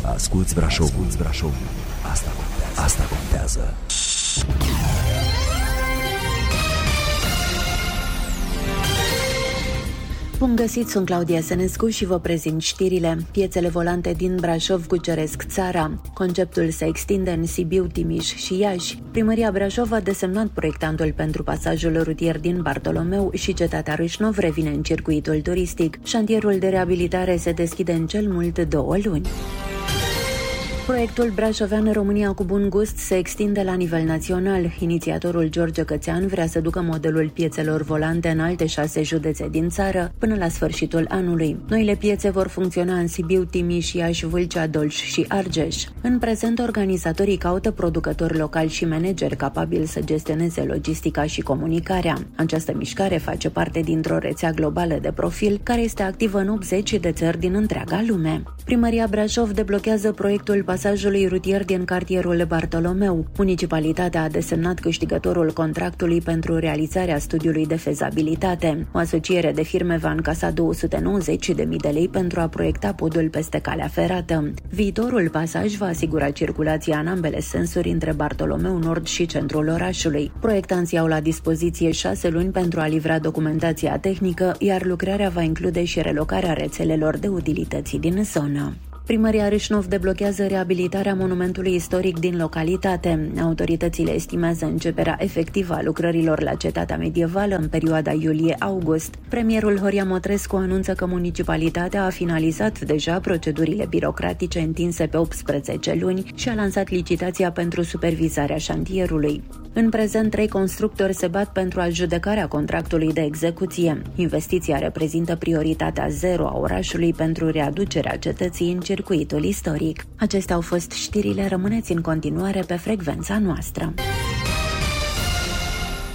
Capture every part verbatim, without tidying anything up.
Asculți Brașovul, Brașovul. Asta contează. Asta contează. Bun găsit, sunt Claudia Sănescu și vă prezint știrile. Piețele volante din Brașov cuceresc țara. Conceptul se extinde în Sibiu, Timiș și Iași. Primăria Brașov a desemnat proiectantul pentru pasajul rutier din Bartolomeu și cetatea Râșnov revine în circuitul turistic. Șantierul de reabilitare se deschide în cel mult două luni. Proiectul Brașovean România cu bun gust se extinde la nivel național. Inițiatorul George Cățean vrea să ducă modelul piețelor volante în alte șase județe din țară până la sfârșitul anului. Noile piețe vor funcționa în Sibiu, Timiș, Iași, Vâlcea, Dolj și Argeș. În prezent, organizatorii caută producători locali și manageri capabili să gestioneze logistica și comunicarea. Această mișcare face parte dintr-o rețea globală de profil care este activă în optzeci de țări din întreaga lume. Primăria Brașov deblochează proiectul pasajului rutier din cartierul Bartolomeu. Municipalitatea a desemnat câștigătorul contractului pentru realizarea studiului de fezabilitate. O asociere de firme va încasa două sute nouăzeci de mii de lei pentru a proiecta podul peste calea ferată. Viitorul pasaj va asigura circulația în ambele sensuri între Bartolomeu Nord și centrul orașului. Proiectanții au la dispoziție șase luni pentru a livra documentația tehnică, iar lucrarea va include și relocarea rețelelor de utilități din zonă. Primăria Râșnov deblochează reabilitarea monumentului istoric din localitate. Autoritățile estimează începerea efectivă a lucrărilor la cetatea medievală în perioada iulie-august. Premierul Horia Motrescu anunță că municipalitatea a finalizat deja procedurile birocratice întinse pe optsprezece luni și a lansat licitația pentru supervizarea șantierului. În prezent, trei constructori se bat pentru adjudecarea contractului de execuție. Investiția reprezintă prioritatea zero a orașului pentru readucerea cetății în circuitul istoric. Acestea au fost știrile, rămâneți în continuare pe frecvența noastră.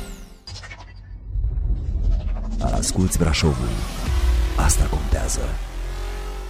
Asculți Brașovul. Asta contează.